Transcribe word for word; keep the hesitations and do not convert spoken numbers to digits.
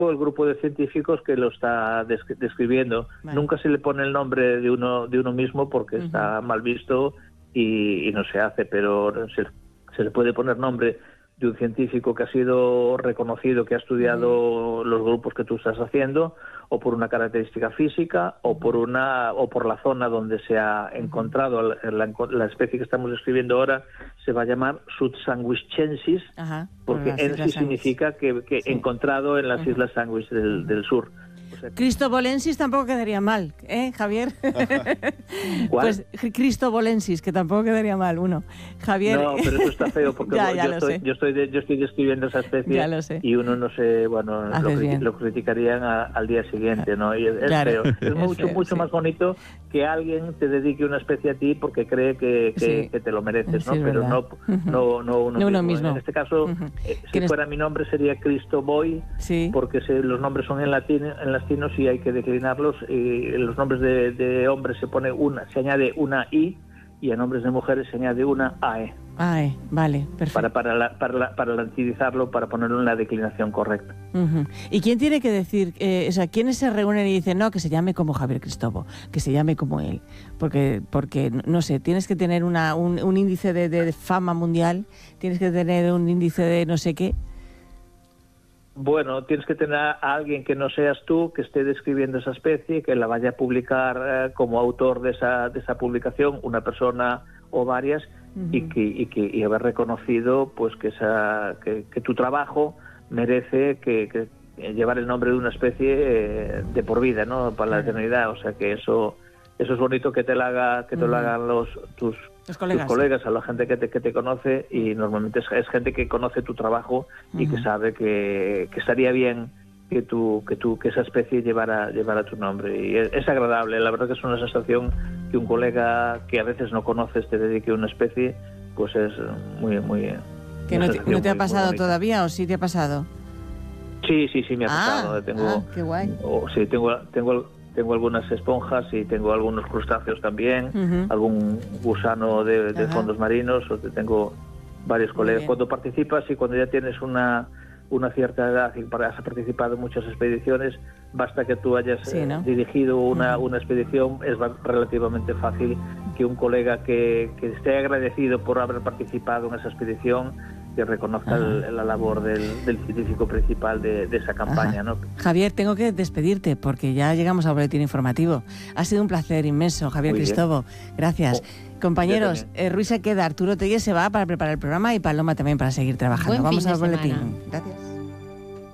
el grupo de científicos que lo está desc- describiendo. Vale. Nunca se le pone el nombre de uno de uno mismo porque uh-huh. está mal visto y, y no se hace, pero se, se le puede poner nombre de un científico que ha sido reconocido, que ha estudiado uh-huh. los grupos que tú estás haciendo, o por una característica física, o por una o por la zona donde se ha encontrado. La, la, la especie que estamos describiendo ahora se va a llamar Sud-Sandwichensis, uh-huh. porque en sí significa que, que sí. encontrado en las uh-huh. Islas Sandwich del, del sur. Cristobolensis tampoco quedaría mal, ¿eh, Javier? ¿Cuál? Pues Cristobolensis, que tampoco quedaría mal, uno. Javier... No, pero eso está feo, porque ya, ya yo, lo estoy, sé. yo, estoy de, yo estoy describiendo esa especie ya lo sé. y uno no sé, bueno, lo, criti- lo criticarían a, al día siguiente, ¿no? Y es, claro, feo. Es, es mucho, feo, mucho sí. más bonito que alguien te dedique una especie a ti porque cree que, que, sí. que te lo mereces, sí, ¿no? Pero no, uh-huh. no, no, uno, no uno mismo. mismo. En este caso, uh-huh. eh, si fuera mi nombre sería Cristo Boy, sí. porque se, los nombres son en latín, en latino, y hay que declinarlos. Y los nombres de, de hombres se pone una, se añade una I, y a nombres de mujeres se añade una A E. A E, vale, perfecto. Para, para, la, para, la, para lancidizarlo, para ponerlo en la declinación correcta. Uh-huh. ¿Y quién tiene que decir, eh, o sea, quiénes se reúnen y dicen, no, que se llame como Javier Cristobo, que se llame como él? Porque, porque no sé, tienes que tener una, un, un índice de, de fama mundial, tienes que tener un índice de no sé qué. Bueno, tienes que tener a alguien que no seas tú, que esté describiendo esa especie, que la vaya a publicar eh, como autor de esa, de esa publicación, una persona o varias, uh-huh. y que y que y haber reconocido pues que esa que, que tu trabajo merece que, que llevar el nombre de una especie eh, de por vida, ¿no? Para la eternidad. O sea que eso eso es bonito que te lo haga que te uh-huh. lo hagan los tus Los colegas. tus colegas, a la gente que te, que te conoce, y normalmente es, es gente que conoce tu trabajo y uh-huh. que sabe que, que estaría bien que tú, que tú, que esa especie llevara, llevara tu nombre. Y es, es agradable, la verdad que es una sensación que un colega que a veces no conoces te dedique a una especie, pues es muy, muy... ¿Que no te, no te ha pasado todavía o sí te ha pasado? Sí, sí, sí me ha ah, pasado. Tengo, ah, qué guay. Oh, sí, tengo, tengo Tengo algunas esponjas y tengo algunos crustáceos también, uh-huh. algún gusano de, de fondos marinos, o tengo varios colegas. Cuando participas y cuando ya tienes una, una cierta edad y has participado en muchas expediciones, basta que tú hayas sí, ¿no? eh, dirigido una, uh-huh. una expedición, es relativamente fácil que un colega que, que esté agradecido por haber participado en esa expedición, que reconozca el, la labor del, del científico principal de, de esa campaña, ¿no? Javier, tengo que despedirte porque ya llegamos al boletín informativo. Ha sido un placer inmenso, Javier Muy Cristobo. Bien. Gracias. Oh, compañeros, eh, Ruiz se queda, Arturo Telles se va para preparar el programa y Paloma también para seguir trabajando. Buen Vamos fin al de boletín. semana. Gracias.